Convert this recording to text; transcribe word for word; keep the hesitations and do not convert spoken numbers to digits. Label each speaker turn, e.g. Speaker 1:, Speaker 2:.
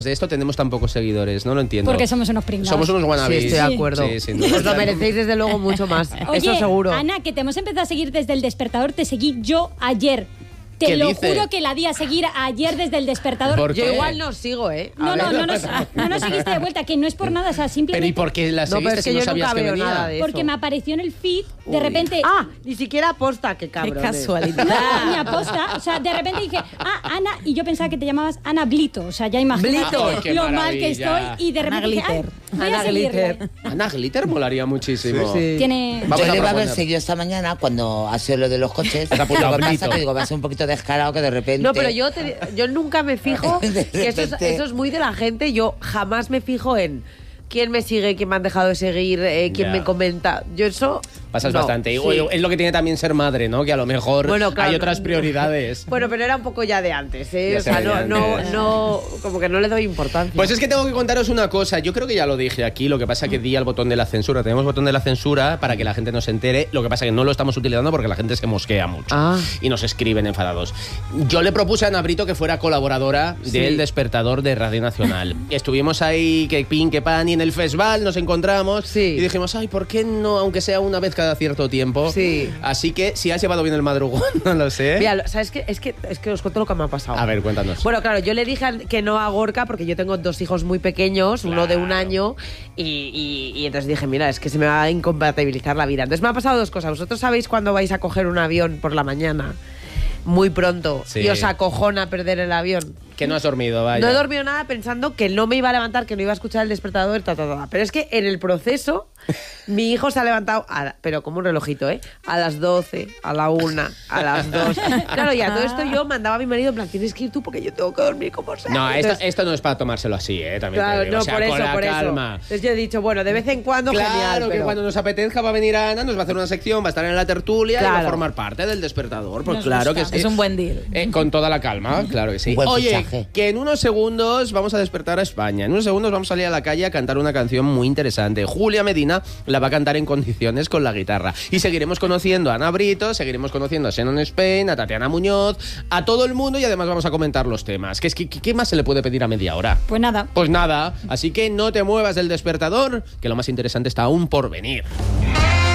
Speaker 1: de esto tenemos tan pocos seguidores, no lo entiendo.
Speaker 2: Porque somos unos pringados.
Speaker 1: Somos unos wannabes.
Speaker 3: Sí, estoy de acuerdo.
Speaker 1: Sí, sin duda.
Speaker 3: Os lo merecéis desde luego mucho más.
Speaker 2: Oye,
Speaker 3: eso seguro.
Speaker 2: Ana, que te hemos empezado a seguir desde El Despertador, te seguí yo ayer. Te
Speaker 1: ¿Qué
Speaker 2: lo
Speaker 1: dice?
Speaker 2: juro que la di a seguir ayer desde El Despertador.
Speaker 1: ¿Por
Speaker 3: Yo
Speaker 1: qué?
Speaker 3: igual no sigo, ¿eh? A
Speaker 2: No, no,
Speaker 3: ver.
Speaker 2: no nos, no nos seguiste de vuelta, que no es por nada, o sea,
Speaker 1: Pero ¿y
Speaker 2: simplemente
Speaker 1: por qué la
Speaker 3: No, pero
Speaker 1: seguiste
Speaker 3: es
Speaker 1: si
Speaker 3: que
Speaker 1: no
Speaker 3: yo
Speaker 1: sabías
Speaker 3: nunca
Speaker 1: que
Speaker 3: veo
Speaker 1: venía?
Speaker 3: nada de eso.
Speaker 2: porque me apareció en el feed, de
Speaker 1: Uy.
Speaker 2: repente...
Speaker 3: Ah, ni siquiera aposta, qué cabrón.
Speaker 4: Qué casualidad.
Speaker 2: No, ni aposta, o sea, de repente dije, ah, Ana, y yo pensaba que te llamabas Ana Blito, o sea, ya imagínate
Speaker 3: Blito.
Speaker 1: Ay, qué
Speaker 2: lo mal que
Speaker 1: maravilla.
Speaker 2: estoy, y de
Speaker 4: Ana
Speaker 2: repente dije, ay,
Speaker 4: Glitter.
Speaker 2: voy a
Speaker 3: Ana
Speaker 2: seguirle.
Speaker 3: Glitter.
Speaker 1: Ana Glitter molaría muchísimo.
Speaker 3: Sí.
Speaker 2: Tiene...
Speaker 1: Vamos
Speaker 5: Yo
Speaker 1: a
Speaker 5: le iba a haber
Speaker 1: proponer.
Speaker 5: seguido esta mañana cuando ha sido lo de los coches.
Speaker 1: Has apuntado
Speaker 5: Lo que
Speaker 1: Blito.
Speaker 5: pasa que digo, va a ser un poquito descarado que de repente...
Speaker 3: No, pero yo, te- yo nunca me fijo,
Speaker 5: De
Speaker 3: que eso es,
Speaker 5: repente.
Speaker 3: eso es muy de la gente, yo jamás me fijo en quién me sigue, quién me han dejado de seguir, eh, quién
Speaker 1: Ya.
Speaker 3: me comenta. Yo eso...
Speaker 1: Pasas
Speaker 3: no,
Speaker 1: bastante. Y,
Speaker 3: sí.
Speaker 1: oye, es lo que tiene también ser madre, ¿no? Que a lo mejor
Speaker 3: Bueno, claro,
Speaker 1: hay otras
Speaker 3: no.
Speaker 1: prioridades.
Speaker 3: Bueno, pero era un poco ya de antes, ¿eh?
Speaker 1: Ya
Speaker 3: O
Speaker 1: se
Speaker 3: sea,
Speaker 1: ve
Speaker 3: no,
Speaker 1: de
Speaker 3: no,
Speaker 1: antes.
Speaker 3: no, como que no le doy importancia.
Speaker 1: Pues es que tengo que contaros una cosa. Yo creo que ya lo dije aquí. Lo que pasa es que di al botón de la censura. Tenemos botón de la censura para que la gente no se entere. Lo que pasa es que no lo estamos utilizando porque la gente se mosquea mucho.
Speaker 3: Ah.
Speaker 1: Y nos escriben enfadados. Yo le propuse a Ana Brito que fuera colaboradora
Speaker 3: Sí.
Speaker 1: del Despertador de Radio Nacional. Estuvimos ahí, que pin, que pan, y en el festival nos encontramos.
Speaker 3: Sí.
Speaker 1: Y dijimos, ay, ¿por qué no? Aunque sea una vez cada cierto tiempo.
Speaker 3: Sí.
Speaker 1: Así que si has llevado bien el madrugón, no lo sé.
Speaker 3: Mira, lo- ¿sabes qué? Es que, es que os cuento lo que me ha pasado.
Speaker 1: A ver, cuéntanos.
Speaker 3: Bueno, claro, yo le dije al- que no a Gorka porque yo tengo dos hijos muy pequeños, uno de un
Speaker 1: Claro.
Speaker 3: año, y, y- y entonces dije, mira, es que se me va a incompatibilizar la vida. Entonces me han pasado dos cosas. Vosotros sabéis cuando vais a coger un avión por la mañana, muy pronto,
Speaker 1: Sí.
Speaker 3: y os acojona perder el avión.
Speaker 1: Que no has dormido, vaya.
Speaker 3: No he dormido nada pensando que no me iba a levantar, que no iba a escuchar el despertador, ta, ta, ta. Pero es que en el proceso, mi hijo se ha levantado, a la- pero como un relojito, ¿eh? A las doce, a la una, a las dos. Claro, y a todo esto yo mandaba a mi marido, en plan, tienes que ir tú porque yo tengo que dormir como sea.
Speaker 1: No, esto,
Speaker 3: Entonces,
Speaker 1: esto no es para tomárselo así, ¿eh? También te
Speaker 3: claro,
Speaker 1: digo.
Speaker 3: no,
Speaker 1: O sea,
Speaker 3: por
Speaker 1: con
Speaker 3: eso,
Speaker 1: la
Speaker 3: por
Speaker 1: calma.
Speaker 3: eso. Entonces yo he dicho, bueno, de vez en cuando,
Speaker 1: Claro,
Speaker 3: genial,
Speaker 1: que
Speaker 3: pero...
Speaker 1: cuando nos apetezca va a venir Ana, nos va a hacer una sección, va a estar en la tertulia y va a
Speaker 3: Claro.
Speaker 1: formar parte del despertador. Pues
Speaker 4: Nos
Speaker 1: claro
Speaker 4: gusta.
Speaker 1: que sí.
Speaker 4: Es un buen deal.
Speaker 1: Eh, con toda la calma, claro que sí.
Speaker 5: Un buen
Speaker 1: Oye,
Speaker 5: fichaje.
Speaker 1: que en unos segundos vamos a despertar a España. En unos segundos vamos a salir a la calle a cantar una canción muy interesante. Julia Medina la va a cantar en condiciones con la guitarra. Y seguiremos conociendo a Ana Brito, seguiremos conociendo a Shannon Spain, a Tatiana Muñoz, a todo el mundo, y además vamos a comentar los temas. ¿Qué, es que, ¿Qué más se le puede pedir a media hora?
Speaker 2: Pues nada.
Speaker 1: Pues nada, así que no te muevas del despertador, que lo más interesante está aún por venir.